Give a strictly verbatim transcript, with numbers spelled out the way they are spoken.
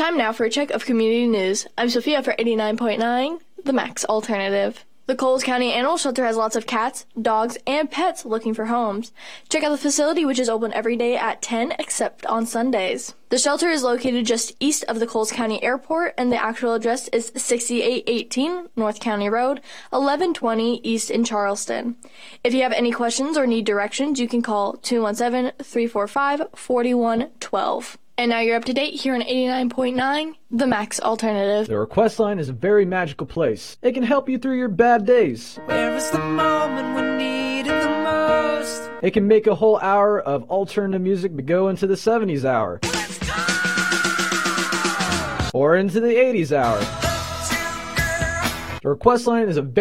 Time now for a check of community news. I'm Sophia for eighty-nine point nine, The Max Alternative. The Coles County Animal Shelter has lots of cats, dogs, and pets looking for homes. Check out the facility, which is open every day at ten except on Sundays. The shelter is located just east of the Coles County Airport, and the actual address is sixty-eight eighteen North County Road, eleven twenty East in Charleston. If you have any questions or need directions, you can call two one seven, three four five, four one one two. And now you're up to date here on eighty-nine point nine, The Max Alternative. The Request Line is a very magical place. It can help you through your bad days. Where is the moment we need it the most? It can make a whole hour of alternative music go into the seventies hour. Let's go! Or into the eighties hour. The Request Line is a